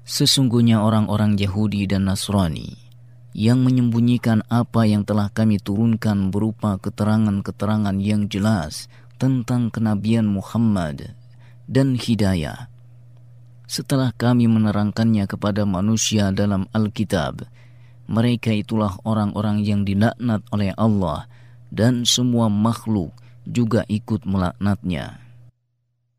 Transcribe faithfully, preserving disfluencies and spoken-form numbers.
Sesungguhnya orang-orang Yahudi dan Nasrani yang menyembunyikan apa yang telah kami turunkan berupa keterangan-keterangan yang jelas tentang kenabian Muhammad dan hidayah, setelah kami menerangkannya kepada manusia dalam Alkitab, mereka itulah orang-orang yang dilaknat oleh Allah dan semua makhluk juga ikut melaknatnya.